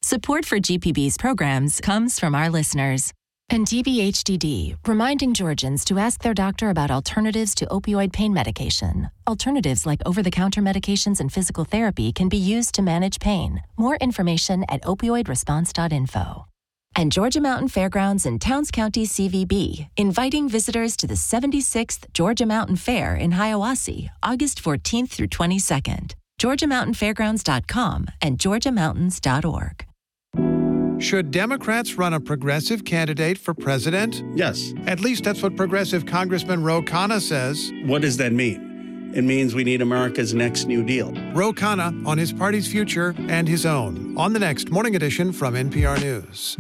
Support for GPB's programs comes from our listeners. And DBHDD, reminding Georgians to ask their doctor about alternatives to opioid pain medication. Alternatives like over-the-counter medications and physical therapy can be used to manage pain. More information at opioidresponse.info. And Georgia Mountain Fairgrounds in Towns County, CVB, inviting visitors to the 76th Georgia Mountain Fair in Hiawassee, August 14th through 22nd. GeorgiaMountainFairgrounds.com and GeorgiaMountains.org. Should Democrats run a progressive candidate for president? Yes. At least that's what progressive Congressman Ro Khanna says. What does that mean? It means we need America's next New Deal. Ro Khanna on his party's future and his own on the next Morning Edition from NPR News.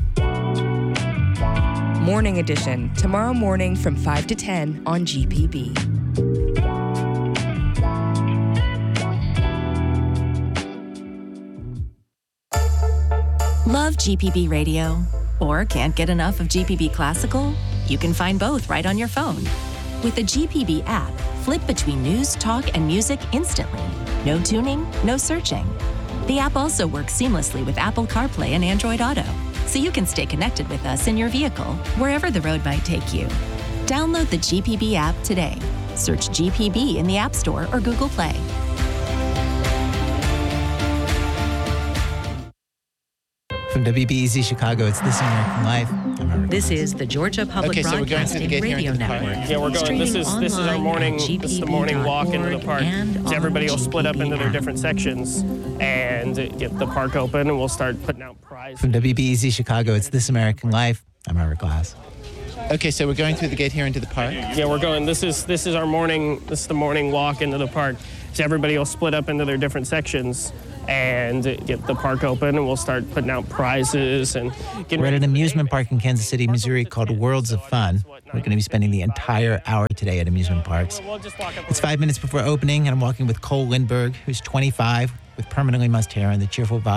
Morning Edition, tomorrow morning from 5 to 10 on GPB. Love GPB Radio? Or can't get enough of GPB Classical? You can find both right on your phone. With the GPB app, flip between news, talk, and music instantly. No tuning, no searching. The app also works seamlessly with Apple CarPlay and Android Auto, so you can stay connected with us in your vehicle, wherever the road might take you. Download the GPB app today. Search GPB in the App Store or Google Play. From WBEZ Chicago, it's This American Life. This is the Georgia Public Broadcasting Radio Network. Yeah, we're going. This is our morning. This is the morning walk into the park. So everybody will split up into their different sections and get the park open, and we'll start putting out prizes. From WBEZ Chicago, it's This American Life. I'm Robert Glass. Okay, so we're going through the gate here into the park. Yeah, we're going. This is our morning. This is the morning walk into the park. So everybody will split up into their different sections and get the park open, and we'll start putting out prizes. And we're at an amusement park in Kansas City, Missouri called Worlds of Fun. We're going to be spending the entire hour today at amusement parks. It's 5 minutes before opening, and I'm walking with Cole Lindbergh, who's 25, with permanently mussed hair and the cheerful vibe